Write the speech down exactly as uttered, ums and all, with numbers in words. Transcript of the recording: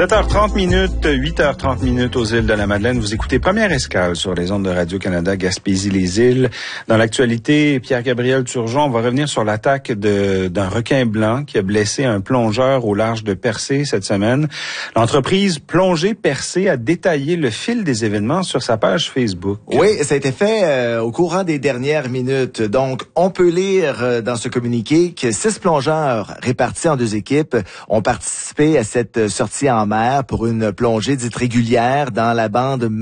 sept heures trente minutes, huit heures trente minutes aux îles de la Madeleine. Vous écoutez Première Escale sur les ondes de Radio-Canada, Gaspésie-les-Îles. Dans l'actualité, Pierre-Gabriel Turgeon, on va revenir sur l'attaque de, d'un requin blanc qui a blessé un plongeur au large de Percé cette semaine. L'entreprise Plongée Percé a détaillé le fil des événements sur sa page Facebook. Oui, ça a été fait euh, au courant des dernières minutes. Donc, on peut lire euh, dans ce communiqué que six plongeurs répartis en deux équipes ont participé à cette sortie en mer pour une plongée dite régulière dans la bande